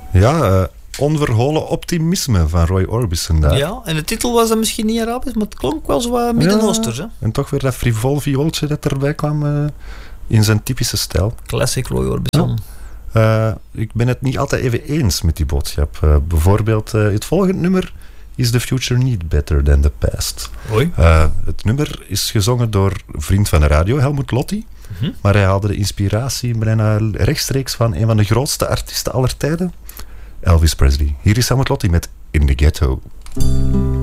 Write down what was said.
Ja, onverholen optimisme van Roy Orbison daar. Ja, en de titel was dan misschien niet Arabisch, maar het klonk wel zo wat Midden-Oosters. Hè? En toch weer dat frivol viooltje dat erbij kwam in zijn typische stijl. Classic Roy Orbison. Ik ben het niet altijd even eens met die boodschap. Bijvoorbeeld, het volgende nummer is The Future Need Better Than The Past. Het nummer is gezongen door een vriend van de radio, Helmut Lotti. Maar hij haalde de inspiratie bijna rechtstreeks van een van de grootste artiesten aller tijden, Elvis Presley. Hier is Helmut Lotti met In the Ghetto.